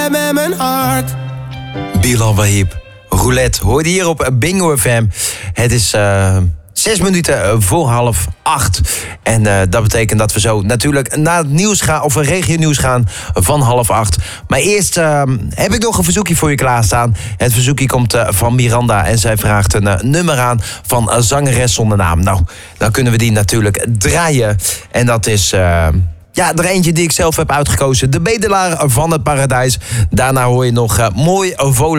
met mijn hart. Bilal Wahib, Roulette, hoorde hier op Bingo FM. Het is 6 minuten voor 7:30. En dat betekent dat we zo natuurlijk naar het nieuws gaan, of een regionieuws gaan van 7:30. Maar eerst heb ik nog een verzoekje voor je klaarstaan. Het verzoekje komt van Miranda en zij vraagt een nummer aan van een zangeres zonder naam. Nou, dan kunnen we die natuurlijk draaien. En dat is... ja, er eentje die ik zelf heb uitgekozen. De Bedelaar van het Paradijs. Daarna hoor je nog mooi volen.